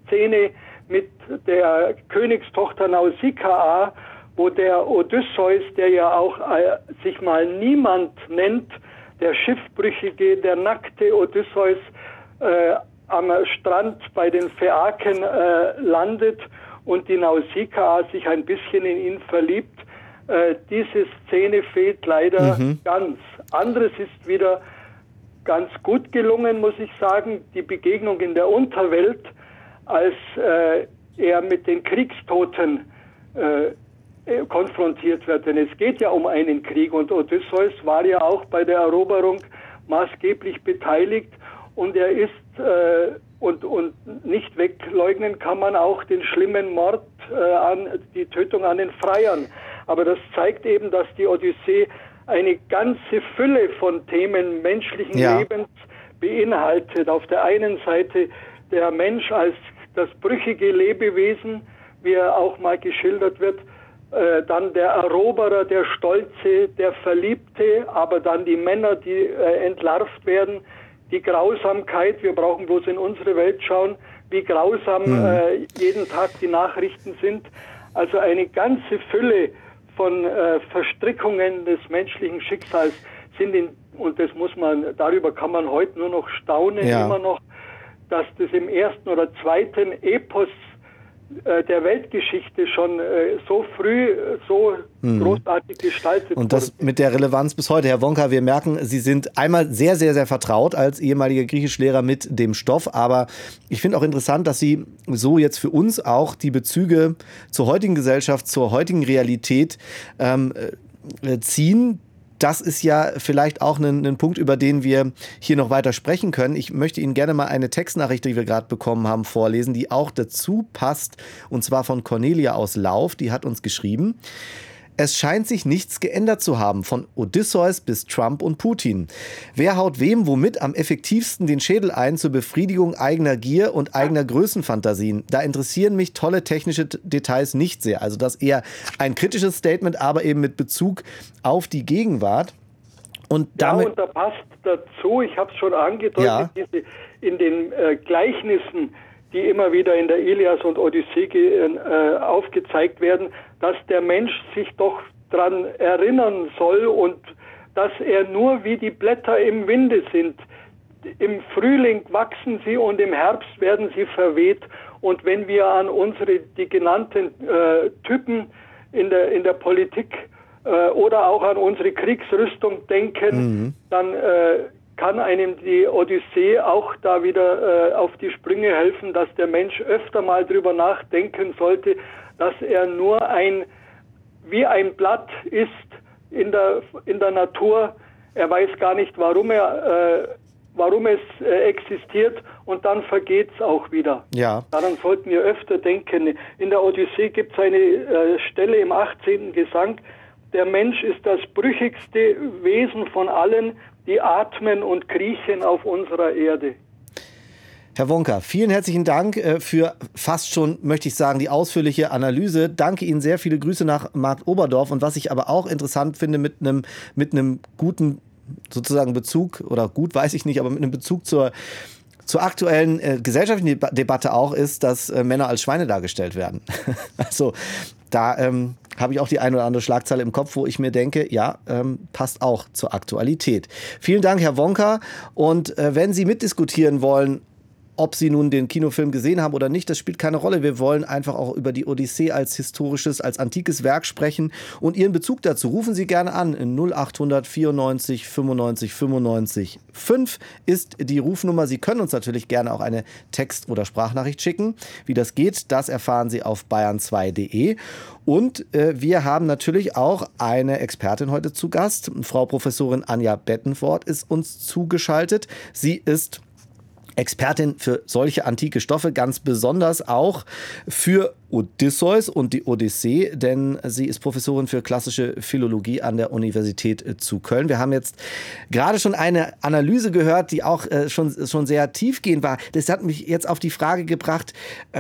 Szene mit der Königstochter Nausikaa, wo der Odysseus, der ja auch sich mal niemand nennt, der Schiffbrüchige, der nackte Odysseus, am Strand bei den Phäaken landet und die Nausikaa sich ein bisschen in ihn verliebt. Diese Szene fehlt leider ganz. Anderes ist wieder ganz gut gelungen, muss ich sagen, die Begegnung in der Unterwelt, als er mit den Kriegstoten konfrontiert wird. Denn es geht ja um einen Krieg und Odysseus war ja auch bei der Eroberung maßgeblich beteiligt und er ist, und nicht wegleugnen kann man auch den schlimmen Mord, die Tötung an den Freiern. Aber das zeigt eben, dass die Odyssee eine ganze Fülle von Themen menschlichen Lebens beinhaltet. Auf der einen Seite der Mensch als das brüchige Lebewesen, wie er auch mal geschildert wird, dann der Eroberer, der Stolze, der Verliebte, aber dann die Männer, die entlarvt werden, die Grausamkeit. Wir brauchen bloß in unsere Welt schauen, wie grausam jeden Tag die Nachrichten sind. Also eine ganze Fülle von Verstrickungen des menschlichen Schicksals sind und darüber kann man heute nur noch staunen, immer noch, dass das im ersten oder zweiten Epos der Weltgeschichte schon so früh so großartig gestaltet wurde. Und das mit der Relevanz bis heute. Herr Wonka, wir merken, Sie sind einmal sehr, sehr, sehr vertraut als ehemaliger Griechischlehrer mit dem Stoff, aber ich finde auch interessant, dass Sie so jetzt für uns auch die Bezüge zur heutigen Gesellschaft, zur heutigen Realität ziehen. Das ist ja vielleicht auch ein Punkt, über den wir hier noch weiter sprechen können. Ich möchte Ihnen gerne mal eine Textnachricht, die wir gerade bekommen haben, vorlesen, die auch dazu passt, und zwar von Cornelia aus Lauf. Die hat uns geschrieben: Es scheint sich nichts geändert zu haben, von Odysseus bis Trump und Putin. Wer haut wem womit am effektivsten den Schädel ein zur Befriedigung eigener Gier und eigener Größenfantasien? Da interessieren mich tolle technische Details nicht sehr. Also das eher ein kritisches Statement, aber eben mit Bezug auf die Gegenwart. Und damit, und da passt dazu, ich habe es schon angedeutet, in den Gleichnissen, die immer wieder in der Ilias und Odyssee aufgezeigt werden, dass der Mensch sich doch daran erinnern soll und dass er nur wie die Blätter im Winde sind. Im Frühling wachsen sie und im Herbst werden sie verweht. Und wenn wir an die genannten Typen in der Politik oder auch an unsere Kriegsrüstung denken, dann kann einem die Odyssee auch da wieder auf die Sprünge helfen, dass der Mensch öfter mal drüber nachdenken sollte, dass er nur wie ein Blatt ist in der Natur. Er weiß gar nicht, warum es existiert, und dann vergeht es auch wieder. Ja. Daran sollten wir öfter denken. In der Odyssee gibt es eine Stelle im 18. Gesang: Der Mensch ist das brüchigste Wesen von allen, die atmen und kriechen auf unserer Erde. Herr Wonka, vielen herzlichen Dank für fast schon, möchte ich sagen, die ausführliche Analyse. Danke Ihnen sehr, viele Grüße nach Marktoberdorf. Und was ich aber auch interessant finde, mit einem guten sozusagen Bezug, oder gut weiß ich nicht, aber mit einem Bezug zur aktuellen gesellschaftlichen Debatte auch, ist, dass Männer als Schweine dargestellt werden. Also da habe ich auch die eine oder andere Schlagzeile im Kopf, wo ich mir denke, passt auch zur Aktualität. Vielen Dank, Herr Wonka. Und wenn Sie mitdiskutieren wollen, ob Sie nun den Kinofilm gesehen haben oder nicht, das spielt keine Rolle. Wir wollen einfach auch über die Odyssee als historisches, als antikes Werk sprechen und Ihren Bezug dazu rufen Sie gerne an. 0800 94 95 95 5 ist die Rufnummer. Sie können uns natürlich gerne auch eine Text- oder Sprachnachricht schicken. Wie das geht, das erfahren Sie auf bayern2.de. Und wir haben natürlich auch eine Expertin heute zu Gast. Frau Professorin Anja Bettenfort ist uns zugeschaltet. Sie ist Expertin für solche antike Stoffe, ganz besonders auch für Odysseus und die Odyssee, denn sie ist Professorin für klassische Philologie an der Universität zu Köln. Wir haben jetzt gerade schon eine Analyse gehört, die auch schon sehr tiefgehend war. Das hat mich jetzt auf die Frage gebracht,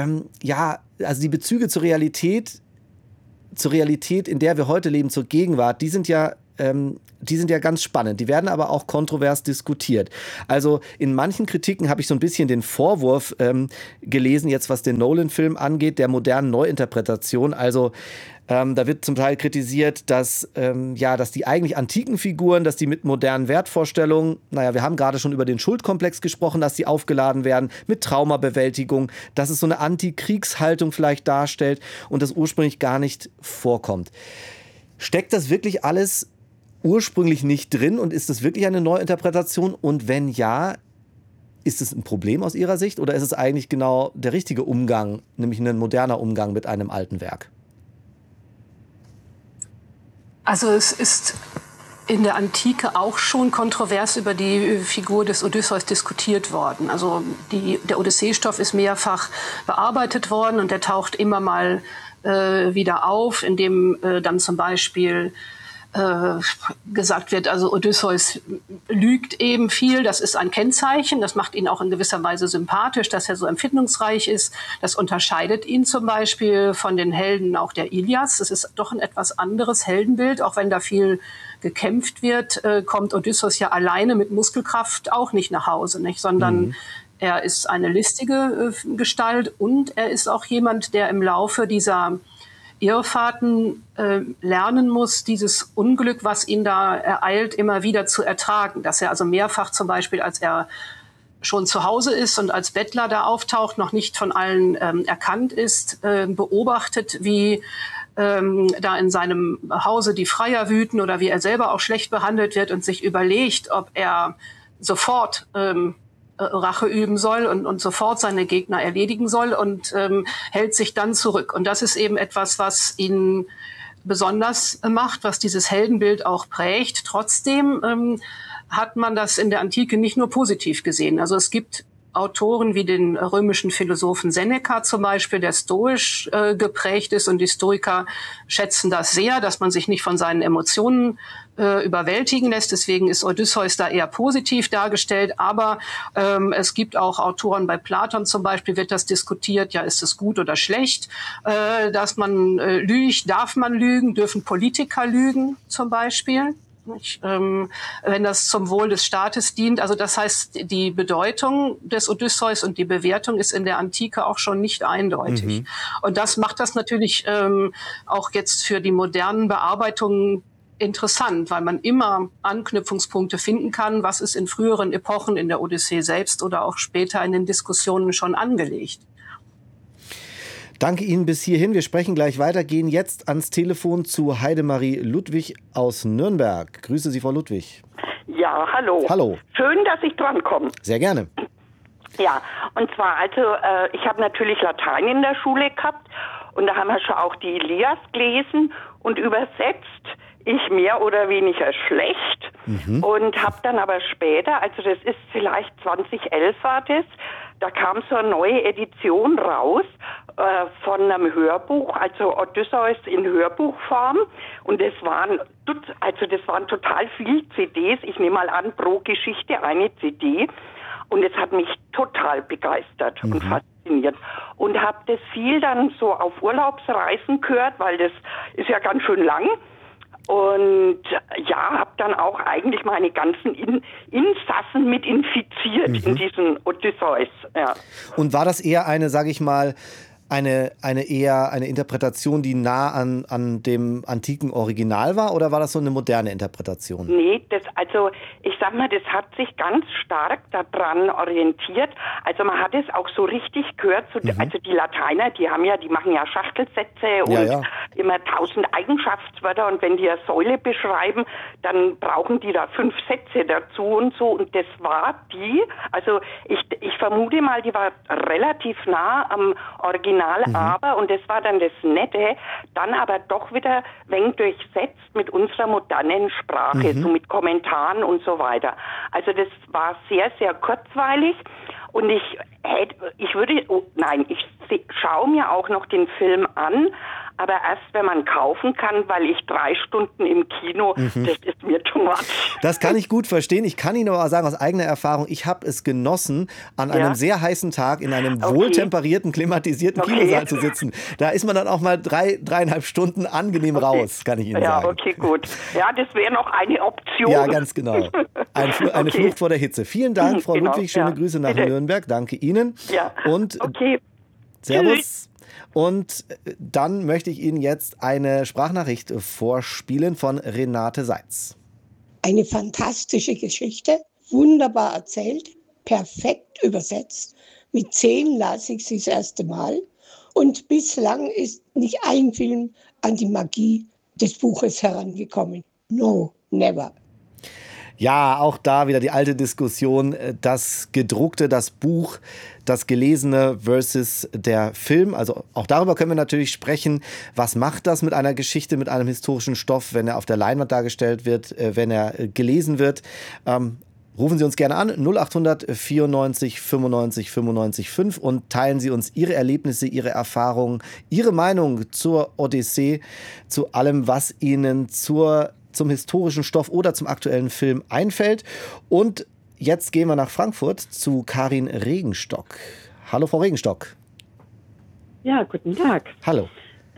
also die Bezüge zur Realität, in der wir heute leben, zur Gegenwart, die sind ja die sind ja ganz spannend. Die werden aber auch kontrovers diskutiert. Also in manchen Kritiken habe ich so ein bisschen den Vorwurf gelesen, jetzt was den Nolan-Film angeht, der modernen Neuinterpretation. Also da wird zum Teil kritisiert, dass die eigentlich antiken Figuren, dass die mit modernen Wertvorstellungen, wir haben gerade schon über den Schuldkomplex gesprochen, dass die aufgeladen werden mit Traumabewältigung, dass es so eine Antikriegshaltung vielleicht darstellt und das ursprünglich gar nicht vorkommt. Steckt das wirklich alles ursprünglich nicht drin und ist das wirklich eine Neuinterpretation? Und wenn ja, ist es ein Problem aus Ihrer Sicht oder ist es eigentlich genau der richtige Umgang, nämlich ein moderner Umgang mit einem alten Werk? Also es ist in der Antike auch schon kontrovers über die Figur des Odysseus diskutiert worden. Also der Odyssee-Stoff ist mehrfach bearbeitet worden und der taucht immer mal wieder auf, indem dann zum Beispiel gesagt wird, also Odysseus lügt eben viel, das ist ein Kennzeichen, das macht ihn auch in gewisser Weise sympathisch, dass er so empfindungsreich ist. Das unterscheidet ihn zum Beispiel von den Helden auch der Ilias. Das ist doch ein etwas anderes Heldenbild, auch wenn da viel gekämpft wird, kommt Odysseus ja alleine mit Muskelkraft auch nicht nach Hause, nicht? Sondern er ist eine listige Gestalt und er ist auch jemand, der im Laufe dieser Irrfahrten lernen muss, dieses Unglück, was ihn da ereilt, immer wieder zu ertragen. Dass er also mehrfach zum Beispiel, als er schon zu Hause ist und als Bettler da auftaucht, noch nicht von allen erkannt ist, beobachtet, wie da in seinem Hause die Freier wüten oder wie er selber auch schlecht behandelt wird und sich überlegt, ob er sofort Rache üben soll und sofort seine Gegner erledigen soll und hält sich dann zurück. Und das ist eben etwas, was ihn besonders macht, was dieses Heldenbild auch prägt. Trotzdem hat man das in der Antike nicht nur positiv gesehen. Also es gibt Autoren wie den römischen Philosophen Seneca zum Beispiel, der stoisch geprägt ist, und die Stoiker schätzen das sehr, dass man sich nicht von seinen Emotionen überwältigen lässt. Deswegen ist Odysseus da eher positiv dargestellt. Aber es gibt auch Autoren, bei Platon zum Beispiel wird das diskutiert, ja, ist es gut oder schlecht, dass man lügt, darf man lügen, dürfen Politiker lügen zum Beispiel? Wenn das zum Wohl des Staates dient. Also das heißt, die Bedeutung des Odysseus und die Bewertung ist in der Antike auch schon nicht eindeutig. Und das macht das natürlich auch jetzt für die modernen Bearbeitungen interessant, weil man immer Anknüpfungspunkte finden kann, was ist in früheren Epochen in der Odyssee selbst oder auch später in den Diskussionen schon angelegt. Danke Ihnen bis hierhin. Wir sprechen gleich weiter, gehen jetzt ans Telefon zu Heidemarie Ludwig aus Nürnberg. Grüße Sie, Frau Ludwig. Ja, hallo. Hallo. Schön, dass ich drankomme. Sehr gerne. Ja, und zwar, ich habe natürlich Latein in der Schule gehabt und da haben wir schon auch die Ilias gelesen und übersetzt. Ich mehr oder weniger schlecht und habe dann aber später, also das ist vielleicht 2011 war das, da kam so eine neue Edition raus von einem Hörbuch, also Odysseus in Hörbuchform, und das waren total viele CDs, ich nehme mal an, pro Geschichte eine CD, und es hat mich total begeistert und fasziniert und habe das viel dann so auf Urlaubsreisen gehört, weil das ist ja ganz schön lang. Und ja, habe dann auch eigentlich meine ganzen Insassen mit infiziert in diesen Odysseus. Ja. Und war das eher eine, sage ich mal, eine Interpretation, die nah an dem antiken Original war, oder war das so eine moderne Interpretation? Nee, ich sag mal, das hat sich ganz stark daran orientiert. Also man hat es auch so richtig gehört, also die Lateiner, die machen ja Schachtelsätze und immer 1000 Eigenschaftswörter, und wenn die eine Säule beschreiben, dann brauchen die da 5 Sätze dazu und so, und das war also ich vermute mal, die war relativ nah am Original, aber, und das war dann das Nette, dann aber doch wieder wenig durchsetzt mit unserer modernen Sprache, so mit Kommentaren und so weiter. Also das war sehr, sehr kurzweilig, und ich schaue mir auch noch den Film an, aber erst wenn man kaufen kann, weil ich 3 Stunden im Kino, das ist mir too much. Das kann ich gut verstehen. Ich kann Ihnen aber sagen, aus eigener Erfahrung, ich habe es genossen, an einem sehr heißen Tag in einem wohltemperierten, klimatisierten Kinosaal zu sitzen. Da ist man dann auch mal 3,5 Stunden angenehm raus, kann ich Ihnen sagen. Ja, okay, gut. Ja, das wäre noch eine Option. Ja, ganz genau. Eine Flucht vor der Hitze. Vielen Dank, Frau Ludwig. Schöne Grüße nach Nürnberg. Danke Ihnen. Ja, und Servus. Tschüss. Und dann möchte ich Ihnen jetzt eine Sprachnachricht vorspielen von Renate Seitz. Eine fantastische Geschichte, wunderbar erzählt, perfekt übersetzt. Mit 10 las ich sie das erste Mal und bislang ist nicht ein Film an die Magie des Buches herangekommen. No, never. Ja, auch da wieder die alte Diskussion, das gedruckte, das Buch, das gelesene versus der Film. Also auch darüber können wir natürlich sprechen. Was macht das mit einer Geschichte, mit einem historischen Stoff, wenn er auf der Leinwand dargestellt wird, wenn er gelesen wird? Rufen Sie uns gerne an, 0800 94 95 95 5 und teilen Sie uns Ihre Erlebnisse, Ihre Erfahrungen, Ihre Meinung zur Odyssee, zu allem, was Ihnen zum historischen Stoff oder zum aktuellen Film einfällt. Und jetzt gehen wir nach Frankfurt zu Karin Regenstock. Hallo, Frau Regenstock. Ja, guten Tag. Hallo.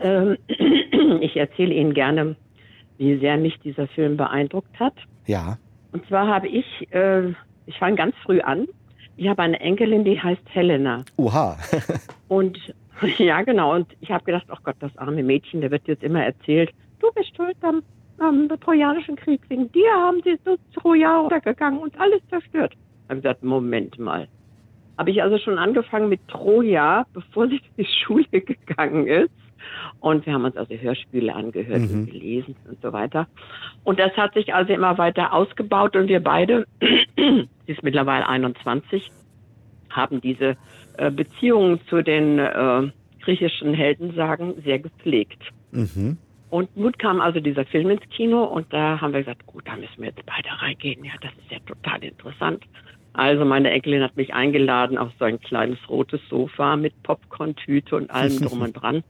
Ich erzähle Ihnen gerne, wie sehr mich dieser Film beeindruckt hat. Ja. Und zwar habe ich fange ganz früh an. Ich habe eine Enkelin, die heißt Helena. Oha. Und ja, genau. Und ich habe gedacht, oh Gott, das arme Mädchen, der wird jetzt immer erzählt, du bist schuld am Trojanischen Krieg. Wegen dir haben sie so Troja runtergegangen und alles zerstört. Ich habe gesagt, Moment mal. Habe ich also schon angefangen mit Troja, bevor sie in die Schule gegangen ist. Und wir haben uns also Hörspiele angehört und gelesen und so weiter. Und das hat sich also immer weiter ausgebaut und wir beide, sie ist mittlerweile 21, haben diese Beziehungen zu den griechischen Heldensagen sehr gepflegt. Mhm. Und nun kam also dieser Film ins Kino und da haben wir gesagt, gut, da müssen wir jetzt beide reingehen. Ja, das ist ja total interessant. Also meine Enkelin hat mich eingeladen auf so ein kleines rotes Sofa mit Popcorn-Tüte und allem drum und dran.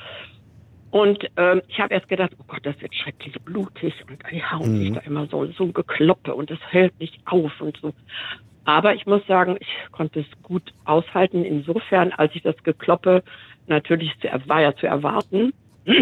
Und ich habe erst gedacht, oh Gott, das wird schrecklich blutig und die hauen sich da immer so ein Gekloppe und das hält nicht auf und so. Aber ich muss sagen, ich konnte es gut aushalten, insofern, als ich das Gekloppe natürlich war ja zu erwarten.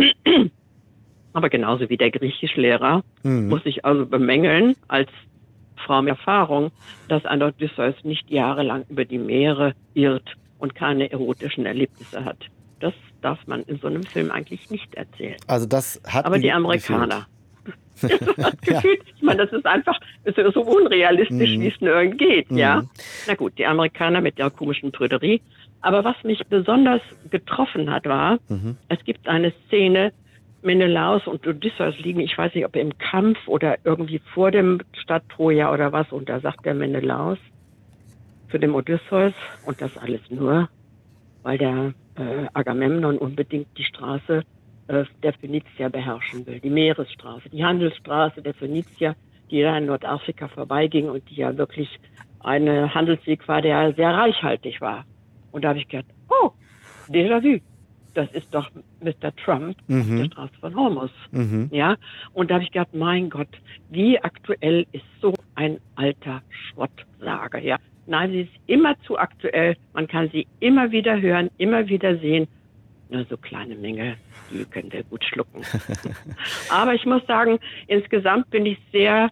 Aber genauso wie der Griechischlehrer muss ich also bemängeln, als Frau mit Erfahrung, dass ein Odysseus nicht jahrelang über die Meere irrt und keine erotischen Erlebnisse hat. Das darf man in so einem Film eigentlich nicht erzählen. Also das hat aber die Amerikaner. Das hat gefühlt. Ich meine, das ist einfach so unrealistisch, wie es nur geht. Ja. Na gut, die Amerikaner mit der komischen Prüderie. Aber was mich besonders getroffen hat, war, es gibt eine Szene, Menelaos und Odysseus liegen, ich weiß nicht, ob im Kampf oder irgendwie vor dem Stadt Troja oder was, und da sagt der Menelaos zu dem Odysseus, und das alles nur, weil der Agamemnon unbedingt die Straße der Phönizier beherrschen will, die Meeresstraße, die Handelsstraße der Phönizier, die da in Nordafrika vorbeiging und die ja wirklich ein Handelsweg war, der sehr reichhaltig war. Und da habe ich gedacht, oh, Déjà-vu. Das ist doch Mr. Trump auf der Straße von Hormuz. Ja? Und da habe ich gedacht, mein Gott, wie aktuell ist so ein alter Schrottsage. Ja? Nein, sie ist immer zu aktuell. Man kann sie immer wieder hören, immer wieder sehen. Nur so kleine Menge, die können wir gut schlucken. Aber ich muss sagen, insgesamt bin ich sehr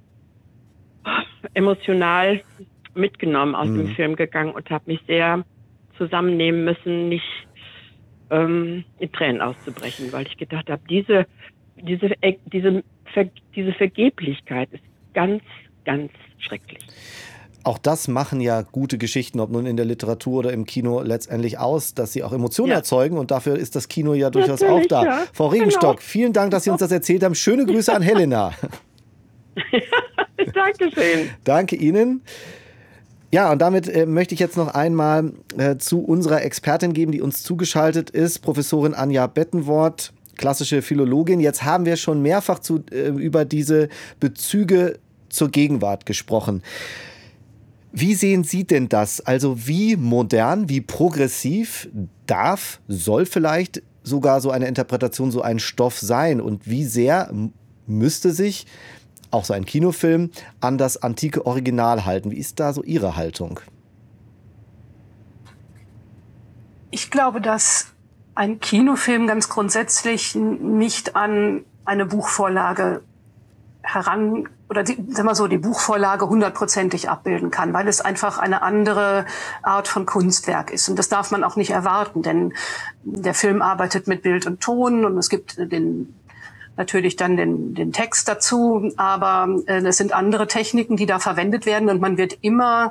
emotional mitgenommen aus dem Film gegangen und habe mich sehr zusammennehmen müssen, nicht in Tränen auszubrechen, weil ich gedacht habe, diese Vergeblichkeit ist ganz, ganz schrecklich. Auch das machen ja gute Geschichten, ob nun in der Literatur oder im Kino letztendlich aus, dass sie auch Emotionen erzeugen, und dafür ist das Kino ja durchaus auch da. Ja. Frau Regenstock, vielen Dank, dass Sie uns das erzählt haben. Schöne Grüße an Helena. Dankeschön. Danke Ihnen. Ja, und damit möchte ich jetzt noch einmal zu unserer Expertin geben, die uns zugeschaltet ist, Professorin Anja Bettenwort, klassische Philologin. Jetzt haben wir schon mehrfach über diese Bezüge zur Gegenwart gesprochen. Wie sehen Sie denn das? Also wie modern, wie progressiv soll vielleicht sogar so eine Interpretation, so ein Stoff sein? Und wie sehr müsste sich auch so ein Kinofilm an das antike Original halten? Wie ist da so Ihre Haltung? Ich glaube, dass ein Kinofilm ganz grundsätzlich nicht an eine Buchvorlage die Buchvorlage 100%ig abbilden kann, weil es einfach eine andere Art von Kunstwerk ist. Und das darf man auch nicht erwarten, denn der Film arbeitet mit Bild und Ton und es gibt natürlich dann den Text dazu, aber es sind andere Techniken, die da verwendet werden und man wird immer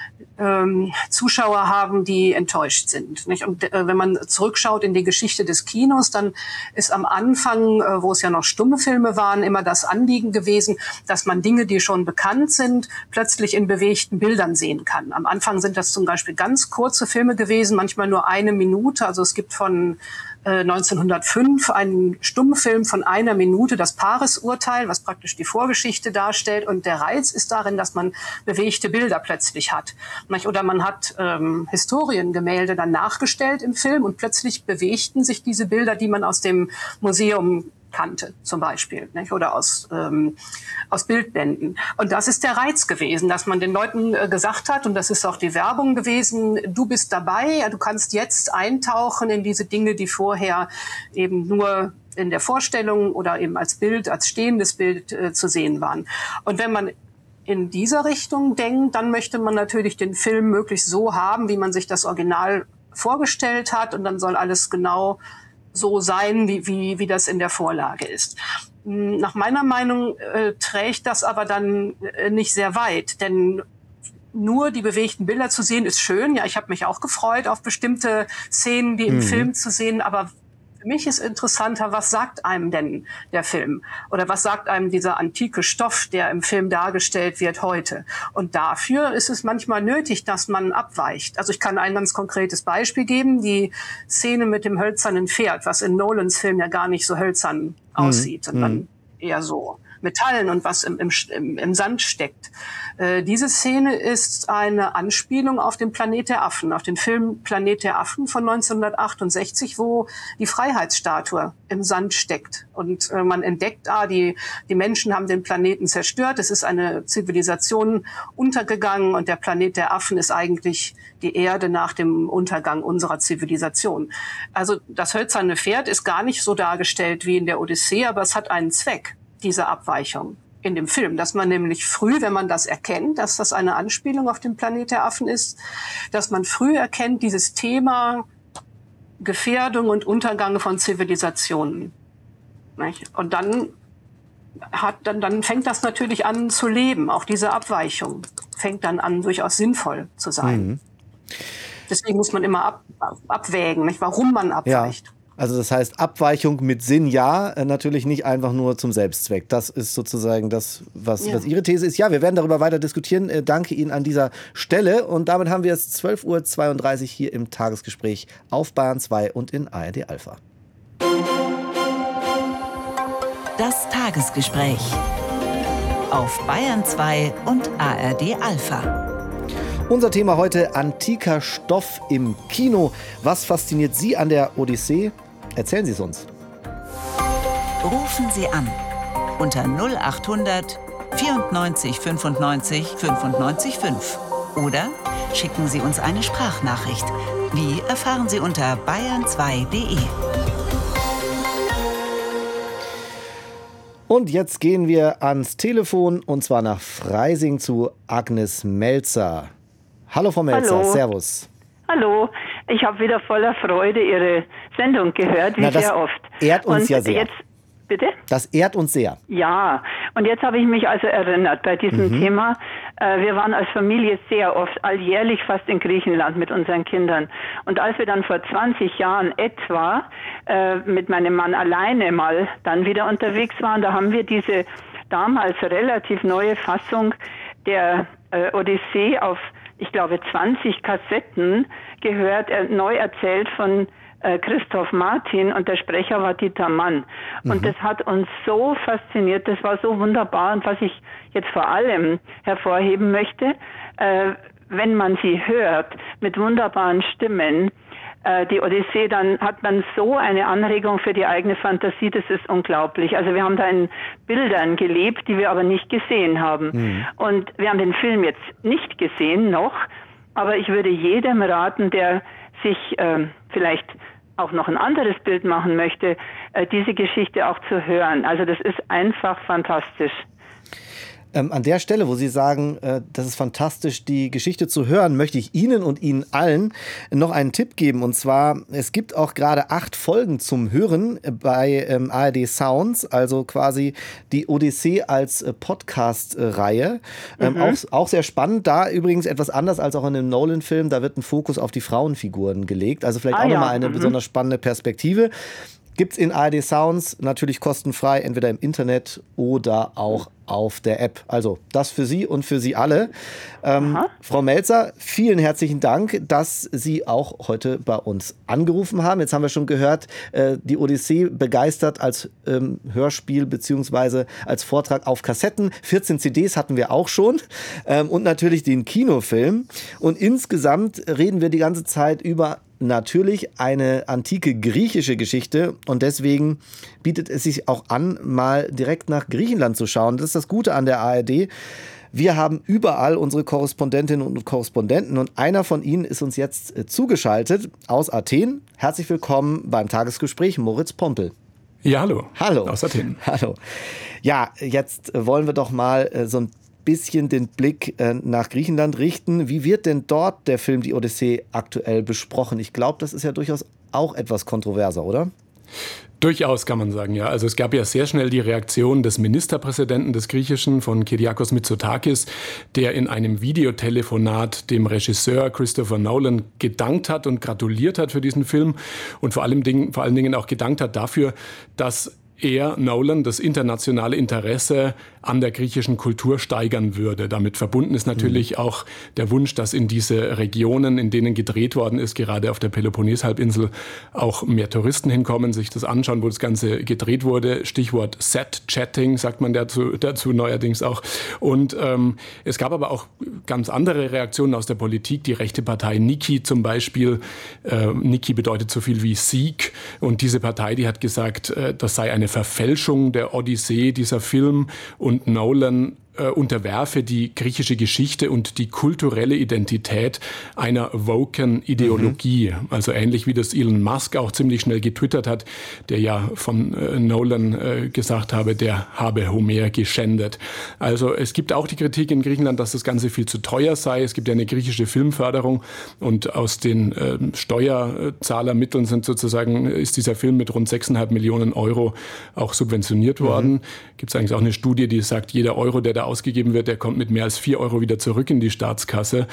Zuschauer haben, die enttäuscht sind. Nicht? Und wenn man zurückschaut in die Geschichte des Kinos, dann ist am Anfang, wo es ja noch stumme Filme waren, immer das Anliegen gewesen, dass man Dinge, die schon bekannt sind, plötzlich in bewegten Bildern sehen kann. Am Anfang sind das zum Beispiel ganz kurze Filme gewesen, manchmal nur 1 Minute. Also es gibt von 1905 einen Stummfilm von 1 Minute, das Paris-Urteil, was praktisch die Vorgeschichte darstellt. Und der Reiz ist darin, dass man bewegte Bilder plötzlich hat. Oder man hat Historiengemälde dann nachgestellt im Film und plötzlich bewegten sich diese Bilder, die man aus dem Museum kannte, zum Beispiel, nicht? Oder aus Bildbänden. Und das ist der Reiz gewesen, dass man den Leuten gesagt hat, und das ist auch die Werbung gewesen, du bist dabei, ja, du kannst jetzt eintauchen in diese Dinge, die vorher eben nur in der Vorstellung oder eben als Bild, als stehendes Bild zu sehen waren. Und wenn man in dieser Richtung denkt, dann möchte man natürlich den Film möglichst so haben, wie man sich das Original vorgestellt hat, und dann soll alles genau so sein, wie das in der Vorlage ist. Nach meiner Meinung trägt das aber dann nicht sehr weit, denn nur die bewegten Bilder zu sehen ist schön. Ja, ich habe mich auch gefreut auf bestimmte Szenen, die im Film zu sehen, aber für mich ist interessanter, was sagt einem denn der Film? Oder was sagt einem dieser antike Stoff, der im Film dargestellt wird heute? Und dafür ist es manchmal nötig, dass man abweicht. Also ich kann ein ganz konkretes Beispiel geben, die Szene mit dem hölzernen Pferd, was in Nolans Film ja gar nicht so hölzern aussieht, sondern eher so Metallen und was im Sand steckt. Diese Szene ist eine Anspielung auf den Planet der Affen, auf den Film Planet der Affen von 1968, wo die Freiheitsstatue im Sand steckt. Und man entdeckt, die Menschen haben den Planeten zerstört, es ist eine Zivilisation untergegangen und der Planet der Affen ist eigentlich die Erde nach dem Untergang unserer Zivilisation. Also das hölzerne Pferd ist gar nicht so dargestellt wie in der Odyssee, aber es hat einen Zweck, diese Abweichung in dem Film, dass man nämlich früh, wenn man das erkennt, dass das eine Anspielung auf den Planet der Affen ist, dass man früh erkennt, dieses Thema Gefährdung und Untergang von Zivilisationen. Und dann fängt das natürlich an zu leben, auch diese Abweichung fängt dann an, durchaus sinnvoll zu sein. Deswegen muss man immer abwägen, nicht, warum man abweicht. Ja. Also das heißt, Abweichung mit Sinn, ja, natürlich nicht einfach nur zum Selbstzweck. Das ist sozusagen das, was Ihre These ist. Ja, wir werden darüber weiter diskutieren. Danke Ihnen an dieser Stelle. Und damit haben wir es 12:32 Uhr hier im Tagesgespräch auf Bayern 2 und in ARD Alpha. Das Tagesgespräch auf Bayern 2 und ARD Alpha. Unser Thema heute: antiker Stoff im Kino. Was fasziniert Sie an der Odyssee? Erzählen Sie es uns. Rufen Sie an unter 0800 94 95 95 5 oder schicken Sie uns eine Sprachnachricht. Wie erfahren Sie unter bayern2.de. Und jetzt gehen wir ans Telefon, und zwar nach Freising zu Agnes Melzer. Hallo Frau Melzer, Hallo. Servus. Hallo, ich habe wieder voller Freude Ihre Sendung gehört, wie sehr oft. Ehrt uns ja sehr. Jetzt, bitte? Das ehrt uns sehr. Ja, und jetzt habe ich mich also erinnert bei diesem Thema. Wir waren als Familie sehr oft, alljährlich fast in Griechenland mit unseren Kindern. Und als wir dann vor 20 Jahren etwa mit meinem Mann alleine mal dann wieder unterwegs waren, da haben wir diese damals relativ neue Fassung der Odyssee auf, ich glaube, 20 Kassetten gehört, neu erzählt von Christoph Martin, und der Sprecher war Dieter Mann. Und das hat uns so fasziniert, das war so wunderbar. Und was ich jetzt vor allem hervorheben möchte, wenn man sie hört mit wunderbaren Stimmen, die Odyssee, dann hat man so eine Anregung für die eigene Fantasie, das ist unglaublich. Also wir haben da in Bildern gelebt, die wir aber nicht gesehen haben. Und wir haben den Film jetzt nicht gesehen noch, aber ich würde jedem raten, der sich vielleicht auch noch ein anderes Bild machen möchte, diese Geschichte auch zu hören. Also das ist einfach fantastisch. An der Stelle, wo Sie sagen, das ist fantastisch, die Geschichte zu hören, möchte ich Ihnen und Ihnen allen noch einen Tipp geben. Und zwar, es gibt auch gerade 8 Folgen zum Hören bei ARD Sounds, also quasi die Odyssee als Podcast-Reihe. Auch sehr spannend. Da übrigens etwas anders als auch in dem Nolan-Film. Da wird ein Fokus auf die Frauenfiguren gelegt. Also vielleicht auch nochmal eine besonders spannende Perspektive. Gibt's in ARD Sounds natürlich kostenfrei, entweder im Internet oder auch auf der App. Also das für Sie und für Sie alle. Frau Melzer, vielen herzlichen Dank, dass Sie auch heute bei uns angerufen haben. Jetzt haben wir schon gehört, die Odyssee begeistert als Hörspiel bzw. als Vortrag auf Kassetten. 14 CDs hatten wir auch schon und natürlich den Kinofilm. Und insgesamt reden wir die ganze Zeit über natürlich eine antike griechische Geschichte und deswegen bietet es sich auch an, mal direkt nach Griechenland zu schauen. Das ist das Gute an der ARD. Wir haben überall unsere Korrespondentinnen und Korrespondenten und einer von ihnen ist uns jetzt zugeschaltet aus Athen. Herzlich willkommen beim Tagesgespräch, Moritz Pompel. Ja, hallo. Hallo. Aus Athen. Hallo. Ja, jetzt wollen wir doch mal so ein bisschen den Blick nach Griechenland richten. Wie wird denn dort der Film Die Odyssee aktuell besprochen? Ich glaube, das ist ja durchaus auch etwas kontroverser, oder? Durchaus kann man sagen, ja. Also es gab ja sehr schnell die Reaktion des Ministerpräsidenten des Griechischen, von Kyriakos Mitsotakis, der in einem Videotelefonat dem Regisseur Christopher Nolan gedankt hat und gratuliert hat für diesen Film und vor allen Dingen auch gedankt hat dafür, dass er, Nolan, das internationale Interesse an der griechischen Kultur steigern würde. Damit verbunden ist natürlich auch der Wunsch, dass in diese Regionen, in denen gedreht worden ist, gerade auf der Peloponnes-Halbinsel, auch mehr Touristen hinkommen, sich das anschauen, wo das Ganze gedreht wurde. Stichwort Set-Chatting, sagt man dazu neuerdings auch. Und es gab aber auch ganz andere Reaktionen aus der Politik. Die rechte Partei Niki zum Beispiel. Niki bedeutet so viel wie Sieg. Und diese Partei, die hat gesagt, das sei eine Verfälschung der Odyssee, dieser Film, und Nolan unterwerfe die griechische Geschichte und die kulturelle Identität einer woken Ideologie. Also ähnlich wie das Elon Musk auch ziemlich schnell getwittert hat, der ja von Nolan gesagt habe, der habe Homer geschändet. Also es gibt auch die Kritik in Griechenland, dass das Ganze viel zu teuer sei. Es gibt ja eine griechische Filmförderung und aus den Steuerzahlermitteln ist dieser Film mit rund 6,5 Millionen Euro auch subventioniert worden. Gibt es eigentlich auch eine Studie, die sagt, jeder Euro, der da ausgegeben wird, der kommt mit mehr als 4 Euro wieder zurück in die Staatskasse.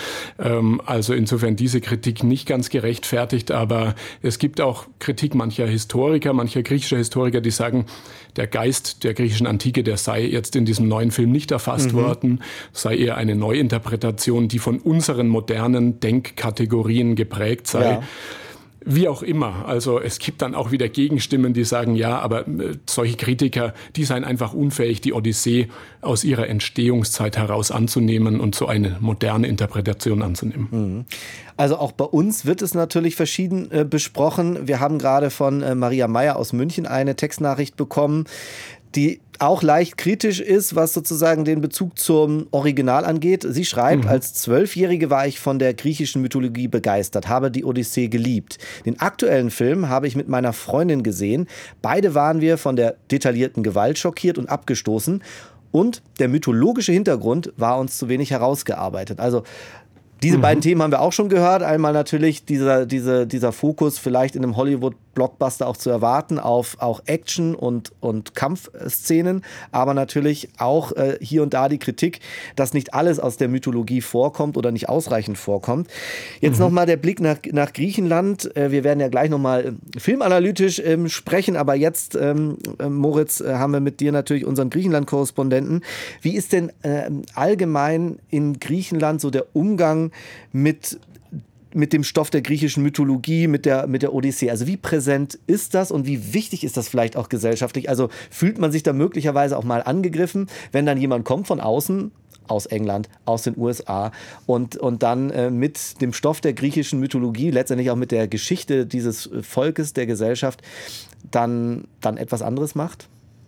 Also insofern diese Kritik nicht ganz gerechtfertigt, aber es gibt auch Kritik mancher griechischer Historiker, die sagen, der Geist der griechischen Antike, der sei jetzt in diesem neuen Film nicht erfasst worden, sei eher eine Neuinterpretation, die von unseren modernen Denkkategorien geprägt sei. Ja. Wie auch immer, also es gibt dann auch wieder Gegenstimmen, die sagen, ja, aber solche Kritiker, die seien einfach unfähig, die Odyssee aus ihrer Entstehungszeit heraus anzunehmen und so eine moderne Interpretation anzunehmen. Also auch bei uns wird es natürlich verschieden besprochen. Wir haben gerade von Maria Meyer aus München eine Textnachricht bekommen, die auch leicht kritisch ist, was sozusagen den Bezug zum Original angeht. Sie schreibt, als 12-Jährige war ich von der griechischen Mythologie begeistert, habe die Odyssee geliebt. Den aktuellen Film habe ich mit meiner Freundin gesehen. Beide waren wir von der detaillierten Gewalt schockiert und abgestoßen. Und der mythologische Hintergrund war uns zu wenig herausgearbeitet. Also diese beiden Themen haben wir auch schon gehört. Einmal natürlich dieser Fokus vielleicht in einem Hollywood-Blockbuster auch zu erwarten auf auch Action und Kampfszenen, aber natürlich auch hier und da die Kritik, dass nicht alles aus der Mythologie vorkommt oder nicht ausreichend vorkommt. Jetzt nochmal der Blick nach Griechenland. Wir werden ja gleich nochmal filmanalytisch sprechen, aber jetzt, Moritz, haben wir mit dir natürlich unseren Griechenland-Korrespondenten. Wie ist denn allgemein in Griechenland so der Umgang mit dem Stoff der griechischen Mythologie, mit der Odyssee? Also wie präsent ist das und wie wichtig ist das vielleicht auch gesellschaftlich? Also fühlt man sich da möglicherweise auch mal angegriffen, wenn dann jemand kommt von außen aus England, aus den USA und dann mit dem Stoff der griechischen Mythologie, letztendlich auch mit der Geschichte dieses Volkes, der Gesellschaft, dann etwas anderes macht?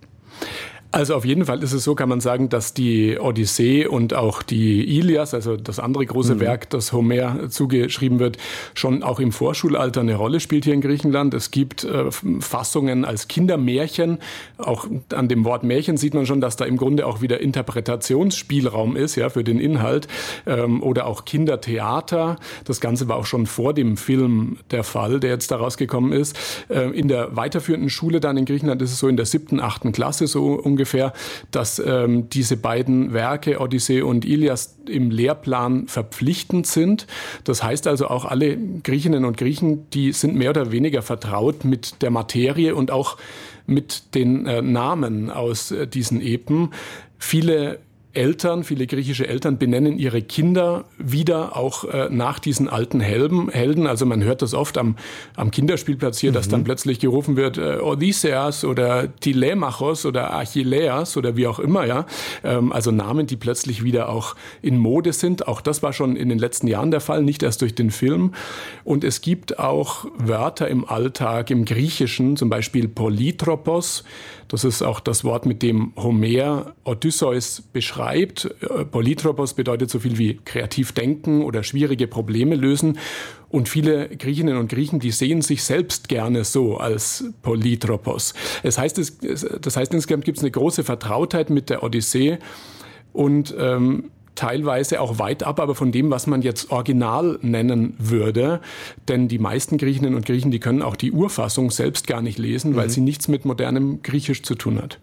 Also auf jeden Fall ist es so, kann man sagen, dass die Odyssee und auch die Ilias, also das andere große Werk, das Homer zugeschrieben wird, schon auch im Vorschulalter eine Rolle spielt hier in Griechenland. Es gibt Fassungen als Kindermärchen. Auch an dem Wort Märchen sieht man schon, dass da im Grunde auch wieder Interpretationsspielraum ist, ja, für den Inhalt. Oder auch Kindertheater. Das Ganze war auch schon vor dem Film der Fall, der jetzt da rausgekommen ist. In der weiterführenden Schule dann in Griechenland ist es so in der 7., 8. Klasse so ungefähr, dass diese beiden Werke, Odyssee und Ilias, im Lehrplan verpflichtend sind. Das heißt also auch alle Griechinnen und Griechen, die sind mehr oder weniger vertraut mit der Materie und auch mit den Namen aus diesen Epen. Viele griechische Eltern benennen ihre Kinder wieder auch nach diesen alten Helden. Also man hört das oft am Kinderspielplatz hier, dass dann plötzlich gerufen wird Odysseus oder Telemachos oder Achilleas oder wie auch immer. Ja? Also Namen, die plötzlich wieder auch in Mode sind. Auch das war schon in den letzten Jahren der Fall, nicht erst durch den Film. Und es gibt auch Wörter im Alltag, im Griechischen, zum Beispiel Polytropos. Das ist auch das Wort, mit dem Homer Odysseus beschreibt. Polytropos bedeutet so viel wie kreativ denken oder schwierige Probleme lösen. Und viele Griechinnen und Griechen, die sehen sich selbst gerne so als Polytropos. Das heißt, insgesamt gibt es eine große Vertrautheit mit der Odyssee und teilweise auch weit ab, aber von dem, was man jetzt Original nennen würde. Denn die meisten Griechinnen und Griechen, die können auch die Urfassung selbst gar nicht lesen, weil sie nichts mit modernem Griechisch zu tun hat.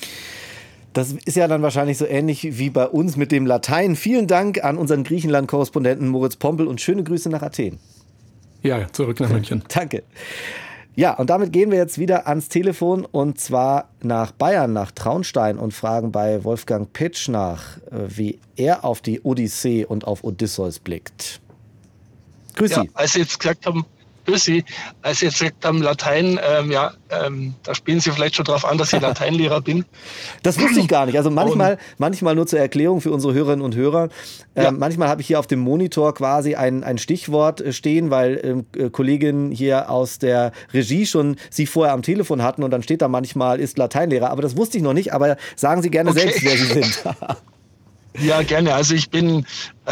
Das ist ja dann wahrscheinlich so ähnlich wie bei uns mit dem Latein. Vielen Dank an unseren Griechenland-Korrespondenten Moritz Pompel und schöne Grüße nach Athen. Ja, zurück nach München. Danke. Ja, und damit gehen wir jetzt wieder ans Telefon und zwar nach Bayern, nach Traunstein und fragen bei Wolfgang Pitsch nach, wie er auf die Odyssee und auf Odysseus blickt. Grüß Sie. Ja, als Sie jetzt gesagt haben, Latein, da spielen Sie vielleicht schon drauf an, dass ich Lateinlehrer bin. Das wusste ich gar nicht. Also manchmal nur zur Erklärung für unsere Hörerinnen und Hörer. Manchmal habe ich hier auf dem Monitor quasi ein Stichwort stehen, weil Kolleginnen hier aus der Regie schon Sie vorher am Telefon hatten und dann steht da manchmal, ist Lateinlehrer. Aber das wusste ich noch nicht, aber sagen Sie gerne selbst, wer Sie sind. Ja, gerne. Also ich bin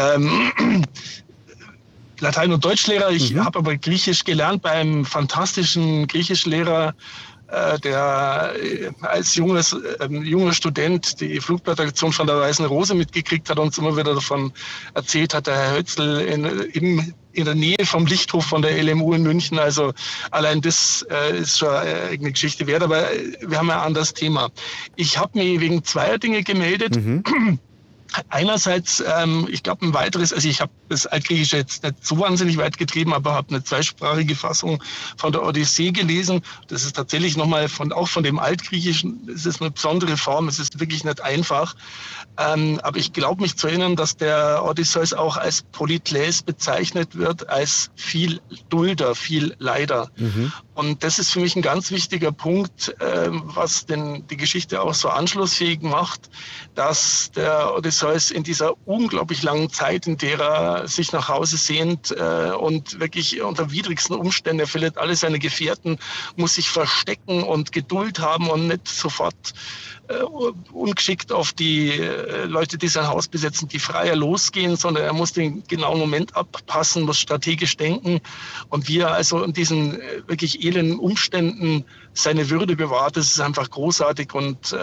Latein- und Deutschlehrer. Ich habe aber Griechisch gelernt bei einem fantastischen Griechischlehrer, der als junger Student die Flugblattaktion von der Weißen Rose mitgekriegt hat und uns immer wieder davon erzählt hat, der Herr Hötzl in der Nähe vom Lichthof von der LMU in München. Also allein das ist schon eine Geschichte wert, aber wir haben ja ein anderes Thema. Ich habe mich wegen zweier Dinge gemeldet. Einerseits, ich glaube, ich habe das Altgriechische jetzt nicht so wahnsinnig weit getrieben, aber habe eine zweisprachige Fassung von der Odyssee gelesen. Das ist tatsächlich nochmal auch von dem Altgriechischen, es ist eine besondere Form, es ist wirklich nicht einfach. Aber ich glaube mich zu erinnern, dass der Odysseus auch als Polykles bezeichnet wird, als viel Dulder, viel Leider. Und das ist für mich ein ganz wichtiger Punkt, was die Geschichte auch so anschlussfähig macht, dass der Odysseus in dieser unglaublich langen Zeit, in der er sich nach Hause sehnt und wirklich unter widrigsten Umständen, er verliert alle seine Gefährten, muss sich verstecken und Geduld haben und nicht sofort ungeschickt auf die Leute, die sein Haus besetzen, die Freier losgehen, sondern er muss den genauen Moment abpassen, muss strategisch denken. Und wie er also in diesen wirklich elenden Umständen seine Würde bewahrt, das ist einfach großartig. Und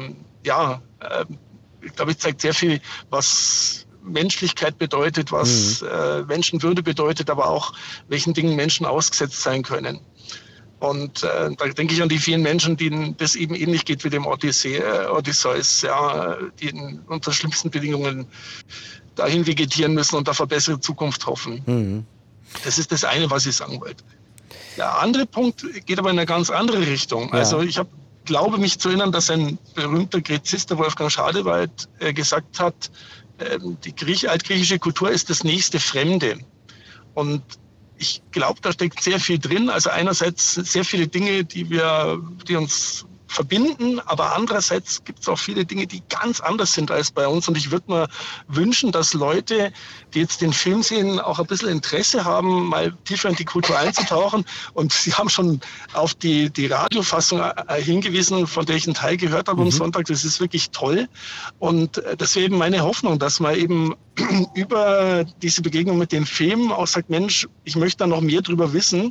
ich glaube, es zeigt sehr viel, was Menschlichkeit bedeutet, was Menschenwürde bedeutet, aber auch welchen Dingen Menschen ausgesetzt sein können. Und da denke ich an die vielen Menschen, denen das eben ähnlich geht wie dem Odysseus, ja, die unter schlimmsten Bedingungen dahin vegetieren müssen und auf eine bessere Zukunft hoffen. Das ist das eine, was ich sagen wollte. Der andere Punkt geht aber in eine ganz andere Richtung. Ja. Also ich glaube mich zu erinnern, dass ein berühmter Gräzist, der Wolfgang Schadewald, gesagt hat, die altgriechische Kultur ist das nächste Fremde. Und ich glaube, da steckt sehr viel drin. Also einerseits sehr viele Dinge, die uns verbinden, aber andererseits gibt es auch viele Dinge, die ganz anders sind als bei uns. Und ich würde mir wünschen, dass Leute, die jetzt den Film sehen, auch ein bisschen Interesse haben, mal tiefer in die Kultur einzutauchen. Und Sie haben schon auf die Radiofassung hingewiesen, von der ich einen Teil gehört habe am Sonntag. Das ist wirklich toll. Und das wäre eben meine Hoffnung, dass man eben über diese Begegnung mit dem Film auch sagt, Mensch, ich möchte da noch mehr drüber wissen.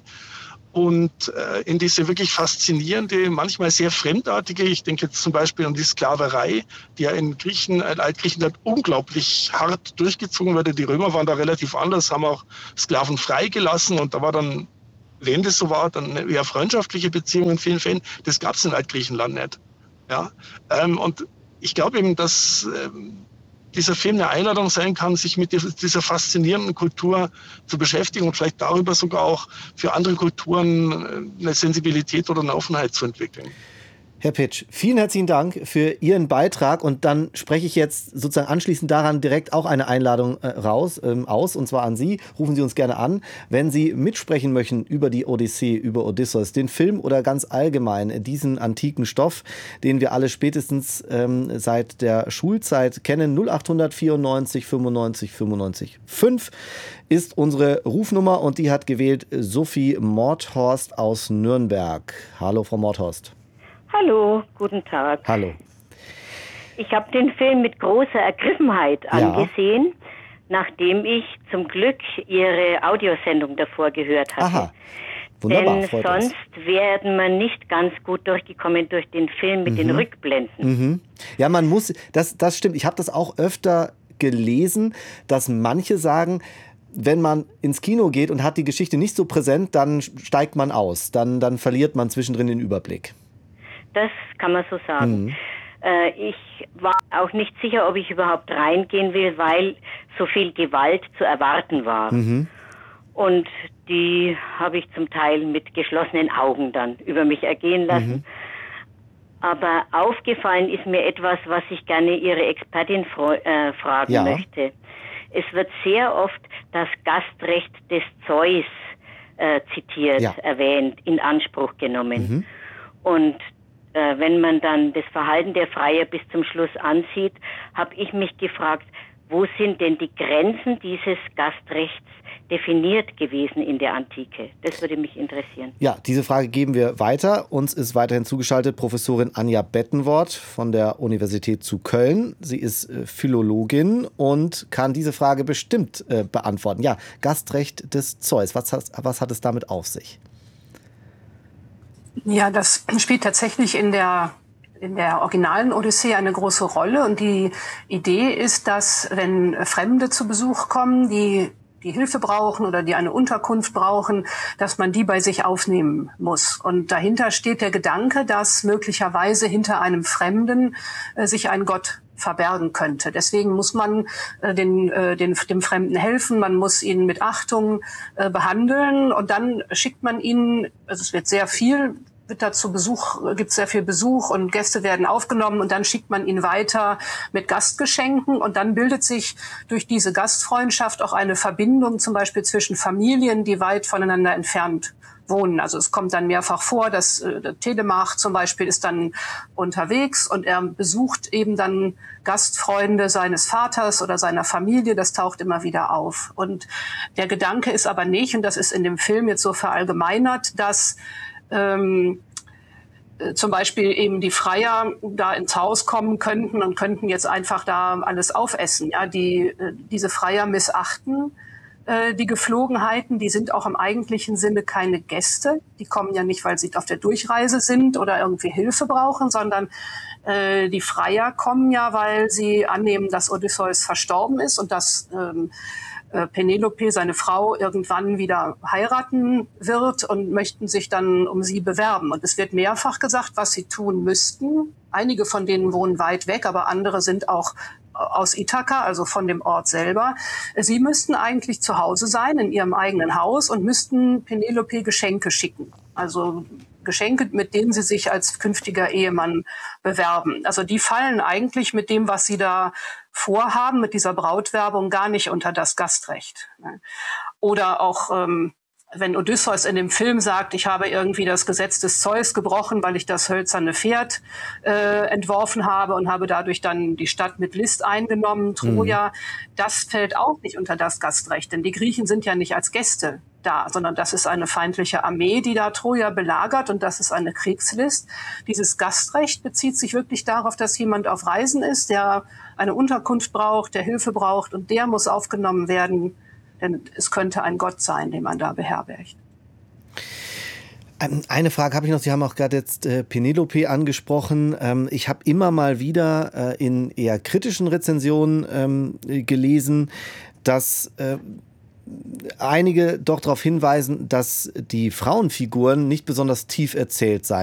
Und in diese wirklich faszinierende, manchmal sehr fremdartige, ich denke jetzt zum Beispiel an die Sklaverei, die ja in Altgriechenland unglaublich hart durchgezogen wurde. Die Römer waren da relativ anders, haben auch Sklaven freigelassen und da war dann, wenn das so war, dann eher freundschaftliche Beziehungen in vielen Fällen. Das gab es in Altgriechenland nicht. Ja? Und ich glaube eben, dass dieser Film eine Einladung sein kann, sich mit dieser faszinierenden Kultur zu beschäftigen und vielleicht darüber sogar auch für andere Kulturen eine Sensibilität oder eine Offenheit zu entwickeln. Herr Pitsch, vielen herzlichen Dank für Ihren Beitrag und dann spreche ich jetzt sozusagen anschließend daran direkt auch eine Einladung aus und zwar an Sie. Rufen Sie uns gerne an, wenn Sie mitsprechen möchten über die Odyssee, über Odysseus, den Film oder ganz allgemein diesen antiken Stoff, den wir alle spätestens seit der Schulzeit kennen. 0800 94 95 95 5 ist unsere Rufnummer und die hat gewählt Sophie Mordhorst aus Nürnberg. Hallo, Frau Mordhorst. Hallo, guten Tag. Hallo. Ich habe den Film mit großer Ergriffenheit angesehen, nachdem ich zum Glück Ihre Audiosendung davor gehört hatte. Aha. Wunderbar, denn sonst wäre man nicht ganz gut durchgekommen durch den Film mit den Rückblenden. Ja, man muss, das stimmt. Ich habe das auch öfter gelesen, dass manche sagen, wenn man ins Kino geht und hat die Geschichte nicht so präsent, dann steigt man aus. Dann verliert man zwischendrin den Überblick. Das kann man so sagen. Ich war auch nicht sicher, ob ich überhaupt reingehen will, weil so viel Gewalt zu erwarten war. Und die habe ich zum Teil mit geschlossenen Augen dann über mich ergehen lassen. Aber aufgefallen ist mir etwas, was ich gerne Ihre Expertin fragen möchte. Es wird sehr oft das Gastrecht des Zeus zitiert, erwähnt, in Anspruch genommen. Und wenn man dann das Verhalten der Freier bis zum Schluss ansieht, habe ich mich gefragt, wo sind denn die Grenzen dieses Gastrechts definiert gewesen in der Antike? Das würde mich interessieren. Ja, diese Frage geben wir weiter. Uns ist weiterhin zugeschaltet Professorin Anja Bettenwort von der Universität zu Köln. Sie ist Philologin und kann diese Frage bestimmt beantworten. Ja, Gastrecht des Zeus, was hat es damit auf sich? Ja, das spielt tatsächlich in der originalen Odyssee eine große Rolle. Und die Idee ist, dass wenn Fremde zu Besuch kommen, die Hilfe brauchen oder die eine Unterkunft brauchen, dass man die bei sich aufnehmen muss. Und dahinter steht der Gedanke, dass möglicherweise hinter einem Fremden sich ein Gott verbergen könnte. Deswegen muss man dem Fremden helfen, man muss ihn mit Achtung behandeln und dann schickt man ihn, also es wird sehr viel, gibt sehr viel Besuch und Gäste werden aufgenommen und dann schickt man ihn weiter mit Gastgeschenken und dann bildet sich durch diese Gastfreundschaft auch eine Verbindung zum Beispiel zwischen Familien, die weit voneinander entfernt wohnen. Also es kommt dann mehrfach vor, dass der Telemach zum Beispiel ist dann unterwegs und er besucht eben dann Gastfreunde seines Vaters oder seiner Familie. Das taucht immer wieder auf. Und der Gedanke ist aber nicht, und das ist in dem Film jetzt so verallgemeinert, dass zum Beispiel eben die Freier da ins Haus kommen könnten und könnten jetzt einfach da alles aufessen. Ja, diese Freier missachten die Geflogenheiten, die sind auch im eigentlichen Sinne keine Gäste. Die kommen ja nicht, weil sie auf der Durchreise sind oder irgendwie Hilfe brauchen, sondern die Freier kommen ja, weil sie annehmen, dass Odysseus verstorben ist und dass Penelope, seine Frau, irgendwann wieder heiraten wird und möchten sich dann um sie bewerben. Und es wird mehrfach gesagt, was sie tun müssten. Einige von denen wohnen weit weg, aber andere sind auch aus Ithaka, also von dem Ort selber. Sie müssten eigentlich zu Hause sein, in ihrem eigenen Haus und müssten Penelope Geschenke schicken. Also Geschenke, mit denen sie sich als künftiger Ehemann bewerben. Also die fallen eigentlich mit dem, was sie da vorhaben, mit dieser Brautwerbung gar nicht unter das Gastrecht. Oder auch wenn Odysseus in dem Film sagt, ich habe irgendwie das Gesetz des Zeus gebrochen, weil ich das hölzerne Pferd entworfen habe und habe dadurch dann die Stadt mit List eingenommen, Troja, das fällt auch nicht unter das Gastrecht, denn die Griechen sind ja nicht als Gäste da, sondern das ist eine feindliche Armee, die da Troja belagert und das ist eine Kriegslist. Dieses Gastrecht bezieht sich wirklich darauf, dass jemand auf Reisen ist, der eine Unterkunft braucht, der Hilfe braucht und der muss aufgenommen werden, denn es könnte ein Gott sein, den man da beherbergt. Eine Frage habe ich noch. Sie haben auch gerade jetzt Penelope angesprochen. Ich habe immer mal wieder in eher kritischen Rezensionen gelesen, dass einige doch darauf hinweisen, dass die Frauenfiguren nicht besonders tief erzählt seien.